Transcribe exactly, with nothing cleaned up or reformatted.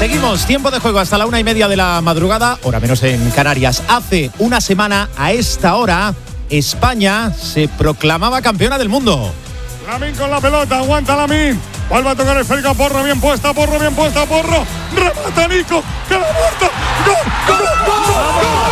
Seguimos, tiempo de juego hasta la una y media de la madrugada, hora menos en Canarias. Hace una semana, a esta hora, España se proclamaba campeona del mundo. Lamín con la pelota, aguanta Lamín. Vuelve a tocar el esférica, Porro bien puesta, Porro bien puesta, Porro. Remata Nico, que la muerta. ¡Gol! ¡Gol! ¡Gol! ¡Gol!